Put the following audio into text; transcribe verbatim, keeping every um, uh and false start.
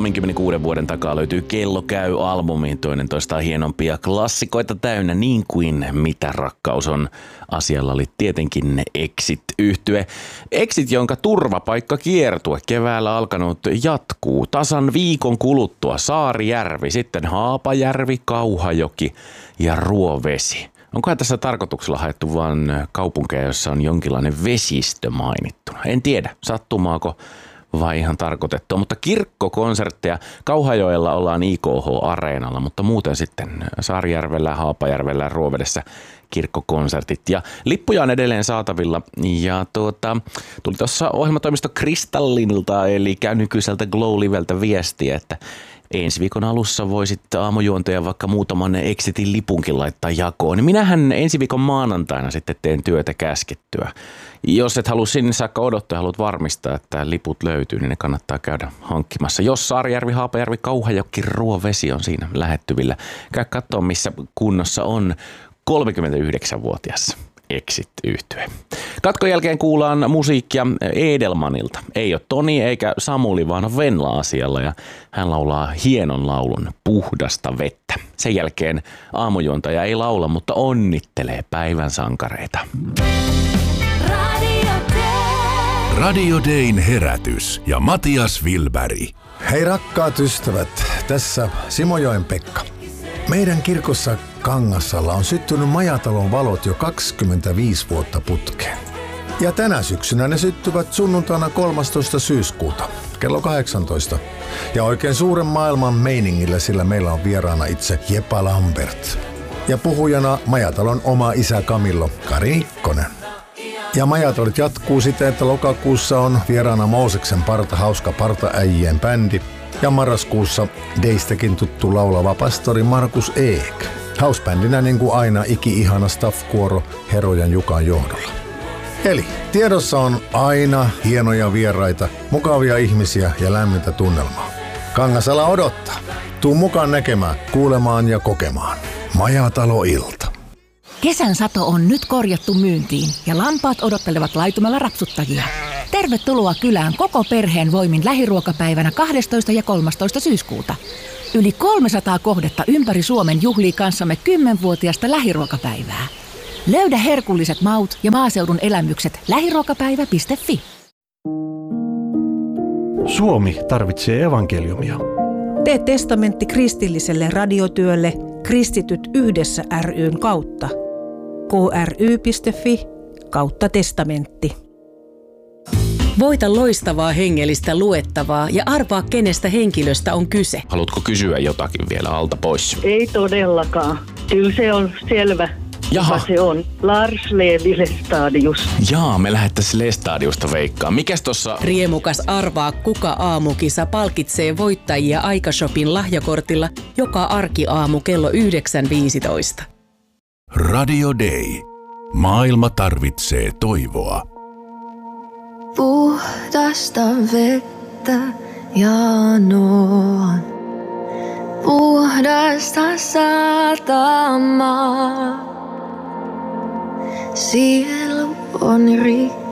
kolmekymmentäkuuden vuoden takaa löytyy Kello käy-albumiin. Toinen toistaan hienompia klassikoita täynnä, niin kuin Mitä rakkaus on. Asialla oli tietenkin Exit-yhtye. Exit, jonka turvapaikkakiertue keväällä alkanut jatkuu. Tasan viikon kuluttua Saarijärvi, sitten Haapajärvi, Kauhajoki ja Ruovesi. Onkohan tässä tarkoituksella haettu vain kaupunkeja, jossa on jonkinlainen vesistö mainittuna? En tiedä, sattumaako vai ihan tarkoitettua, mutta kirkkokonsertteja Kauhajoella ollaan I K H-areenalla, mutta muuten sitten Saarijärvellä, Haapajärvellä ja Ruovedessä kirkkokonsertit. Ja lippuja on edelleen saatavilla ja tuota, tuli tuossa ohjelmatoimisto Kristallinilta eli nykyiseltä Glow Liveltä viestiä, että ensi viikon alussa voisit aamujuontoja vaikka muutaman Exitin lipunkin laittaa jakoon. Minähän ensi viikon maanantaina sitten teen työtä käskettyä. Jos et halua sinne saakka odottaa ja haluat varmistaa, että liput löytyy, niin ne kannattaa käydä hankkimassa. Jos Saarijärvi, Haapajärvi, Kauhajoki, Ruovesi on siinä lähettyvillä, käy katsoa missä kunnossa on kolmekymmentäyhdeksänvuotias Exit-yhtye. Katkon jälkeen kuullaan musiikkia Edelmanilta. Ei ole Toni eikä Samuli, vaan on Venla asialla ja hän laulaa hienon laulun Puhdasta vettä. Sen jälkeen aamujuontaja ei laula, mutta onnittelee päivän sankareita. Radio Dayn herätys ja Matias Wilberg. Hei rakkaat ystävät, tässä Simojoen Pekka. Meidän kirkossa Kangassalla on syttynyt majatalon valot jo kaksikymmentäviisi vuotta putkeen. Ja tänä syksynä ne syttyvät sunnuntaina kolmastoista syyskuuta kello kahdeksantoista. Ja oikein suuren maailman meiningillä, sillä meillä on vieraana itse Jepa Lambert. Ja puhujana majatalon oma isä Kamillo Kari Mikkonen. Ja majatolit jatkuu siten, että lokakuussa on vieraana Mooseksen parta hauska partaäijien bändi. Ja marraskuussa Deistäkin tuttu laulava pastori Markus Eek. Housebändinä niin kuin aina iki-ihana staff-kuoro Herojan Jukan johdolla. Eli tiedossa on aina hienoja vieraita, mukavia ihmisiä ja lämmintä tunnelmaa. Kangasala odottaa. Tuu mukaan näkemään, kuulemaan ja kokemaan. Majatalo-ilta. Kesän sato on nyt korjattu myyntiin ja lampaat odottelevat laitumella rapsuttajia. Tervetuloa kylään koko perheen voimin lähiruokapäivänä kahdestoista ja kolmastoista syyskuuta. Yli kolmesataa kohdetta ympäri Suomen juhlii kanssamme kymmenvuotiaasta lähiruokapäivää. Löydä herkulliset maut ja maaseudun elämykset lähiruokapäivä piste fi. Suomi tarvitsee evankeliumia. Tee testamentti kristilliselle radiotyölle Kristityt yhdessä ry:n kautta. kry piste fi kautta testamentti. Voita loistavaa hengellistä luettavaa ja arvaa, kenestä henkilöstä on kyse. Haluatko kysyä jotakin vielä alta pois? Ei todellakaan. Kyllä se on selvä. Jaha. Se on Lars Levi Lestadius. Jaa, me lähettäisiin Lestadiusta veikkaan. Mikäs tossa? Riemukas arvaa kuka aamukisa palkitsee voittajia Aikashopin lahjakortilla joka arkiaamu kello yhdeksän viisitoista. Radio Day. Maailma tarvitsee toivoa. Puhdasta vettä janoan, puhdasta satamaa. Sielu on rikki.